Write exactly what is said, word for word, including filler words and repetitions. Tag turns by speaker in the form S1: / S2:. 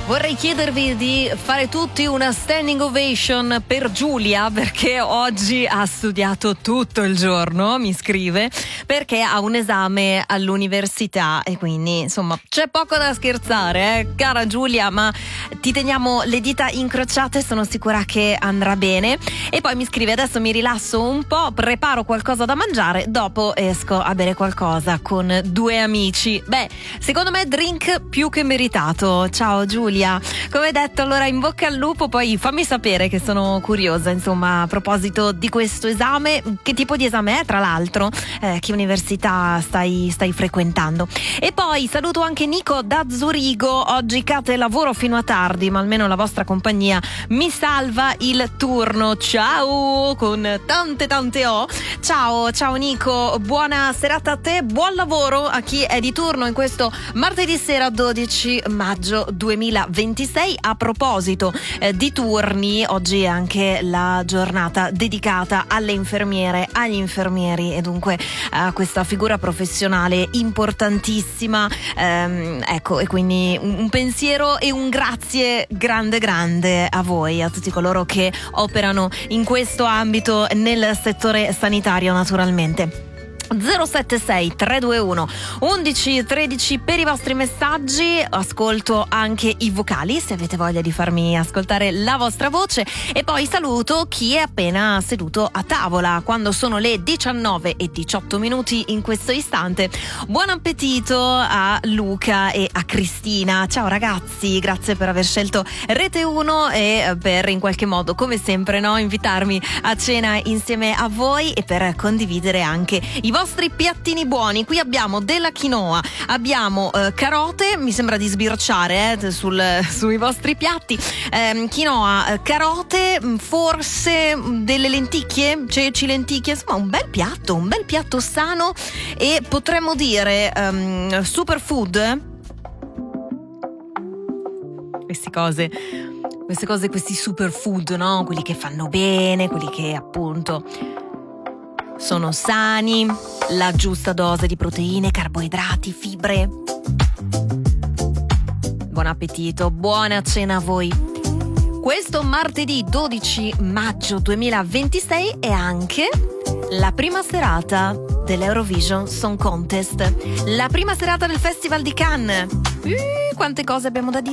S1: Vorrei chiedervi di fare tutti una standing ovation per Giulia, perché oggi ha studiato tutto il giorno, mi scrive, perché ha un esame all'università e quindi insomma c'è poco da scherzare, eh? Cara Giulia, ma ti teniamo le dita incrociate, sono sicura che andrà bene. E poi mi scrive: adesso mi rilasso un po', preparo qualcosa da mangiare, dopo esco a bere qualcosa con due amici. Beh, secondo me drink più che meritato. Ciao Giulia. Come detto, allora in bocca al lupo, poi fammi sapere che sono curiosa, insomma, a proposito di questo esame, che tipo di esame è tra l'altro, eh, che università stai, stai frequentando. E poi saluto anche Nico da Zurigo, oggi Kate lavoro fino a tardi, ma almeno la vostra compagnia mi salva il turno. Ciao, con tante tante O. Ciao, ciao Nico, buona serata a te, buon lavoro a chi è di turno in questo martedì sera dodici maggio duemilaventisei. A proposito eh, di turni, oggi è anche la giornata dedicata alle infermiere, agli infermieri e dunque a questa figura professionale importantissima, ehm, ecco, e quindi un, un pensiero e un grazie grande grande a voi, a tutti coloro che operano in questo ambito nel settore sanitario naturalmente. zero sette sei tre due uno undici tredici per i vostri messaggi, ascolto anche i vocali se avete voglia di farmi ascoltare la vostra voce, e poi saluto chi è appena seduto a tavola quando sono le diciannove e diciotto minuti in questo istante. Buon appetito a Luca e a Cristina. Ciao ragazzi, grazie per aver scelto Rete uno e per in qualche modo, come sempre, no, invitarmi a cena insieme a voi e per condividere anche i vostri vostri piattini buoni. Qui abbiamo della quinoa, abbiamo eh, carote, mi sembra di sbirciare eh, sul, sui vostri piatti, eh, quinoa, eh, carote, forse delle lenticchie, ceci, lenticchie, insomma un bel piatto, un bel piatto sano e potremmo dire um, superfood. Queste cose, queste cose, questi superfood, no? Quelli che fanno bene, quelli che appunto sono sani, la giusta dose di proteine, carboidrati, fibre. Buon appetito, buona cena a voi. Questo martedì dodici maggio duemilaventisei è anche la prima serata dell'Eurovision Song Contest, la prima serata del Festival di Cannes. Uh, quante cose abbiamo da dire.